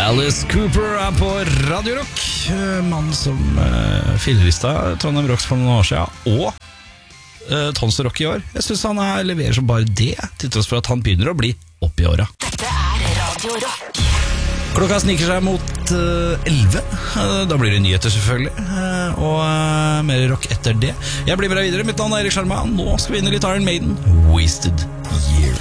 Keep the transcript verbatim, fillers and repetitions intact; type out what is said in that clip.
Alice Cooper er på Radio Rock. Mann som uh, fillerista Trondheim Rocks for noen år siden, og uh, Tons Rock i år. Jeg synes han er, leverer som bare det, til tross for at han begynner å bli opp i åra. Dette er Radio Rock. Klokka sniker seg mot elleve. Uh, uh, da blir det nyheter selvfølgelig, uh, og uh, mer rock etter det. Jeg blir med deg videre. Mitt navn er Erik Sjarma. Nå skal vi inn i litt Iron Maiden. Wasted Year.